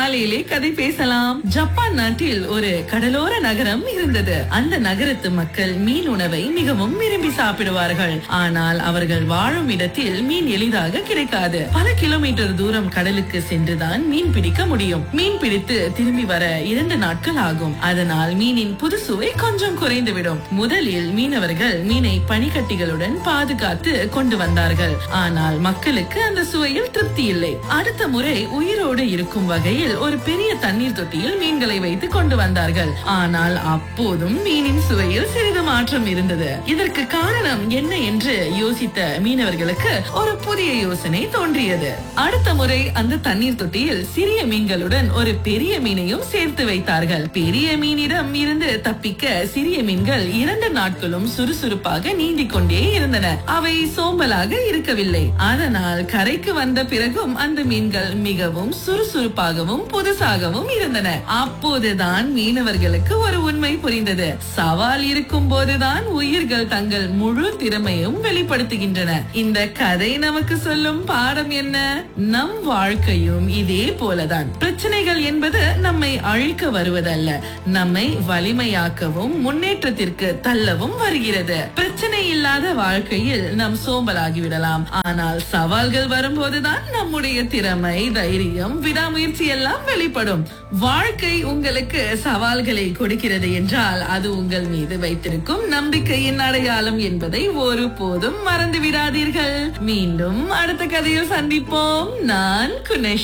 காலையிலே கதை பேசலாம். ஜப்பான் நாட்டில் ஒரு கடலோர நகரம் இருந்தது. அந்த நகரத்து மக்கள் மீன் உணவை மிகவும் விரும்பி சாப்பிடுவார்கள். ஆனால் அவர்கள் வாழும் இடத்தில் மீன் எளிதாக கிடைக்காது. பல கிலோமீட்டர் தூரம் கடலுக்கு சென்றுதான் மீன் பிடிக்க முடியும். மீன் பிடித்து திரும்பி வர 2 நாட்கள் ஆகும். அதனால் மீனின் புது சுவை கொஞ்சம் குறைந்துவிடும். முதலில் மீனவர்கள் மீனை பனிக்கட்டிகளுடன் பாதுகாத்து கொண்டு வந்தார்கள். ஆனால் மக்களுக்கு அந்த சுவையில் திருப்தி இல்லை. அடுத்த முறை உயிரோடு இருக்கும் வகையில் ஒரு பெரிய தண்ணீர் தொட்டியில் மீன்களை வைத்து கொண்டு வந்தார்கள். ஆனால் அப்போதும் மீனின் சுவையில் சிறிது மாற்றம் இருந்தது. இதற்கு காரணம் என்ன என்று யோசித்த மீனவர்களுக்கு ஒரு புதிய யோசனை தோன்றியது. அடுத்த முறை அந்த தண்ணீர் தொட்டியில் சிறிய மீன்களுடன் ஒரு பெரிய மீனையும் சேர்த்து வைத்தார்கள். பெரிய மீனிடம் இருந்து தப்பிக்க சிறிய மீன்கள் 2 நாட்களும் சுறுசுறுப்பாக நீந்திக் கொண்டே இருந்தன. அவை சோம்பலாக இருக்கவில்லை. அதனால் கரைக்கு வந்த பிறகும் அந்த மீன்கள் மிகவும் சுறுசுறுப்பாகவும் புதுசாகவும் இருந்தன. அப்போதுதான் மீனவர்களுக்கு ஒரு உண்மை புரிந்தது. சவால் இருக்கும் போதுதான் உயிர்கள் தங்கள் முழு திறமையும் வெளிப்படுத்துகின்றன. இந்த கதை நமக்கு சொல்லும் பாடம் என்ன? நம் வாழ்க்கையும் இதே போலதான். பிரச்சனைகள் என்பது நம்மை அழிக்க வருவதல்ல, நம்மை வலிமையாக்கவும் முன்னேற்றத்திற்கு தள்ளவும் வருகிறது. பிரச்சனை இல்லாத வாழ்க்கையில் நாம் சோம்பலாகிவிடலாம். ஆனால் சவால்கள் வரும்போதுதான் நம்முடைய திறமை, தைரியம், விடாமுயற்சி எல்லாம் வெளிப்படும். வாழ்க்கை உங்களுக்கு சவால்களை கொடுக்கிறது என்றால் அது உங்கள் மீது வைத்திருக்கும் நம்பிக்கையின் அடையாளம் என்பதை ஒருபோதும் மறந்து விடாதீர்கள். மீண்டும் அடுத்த கதையில் சந்திப்போம். நான் குணேஷ்.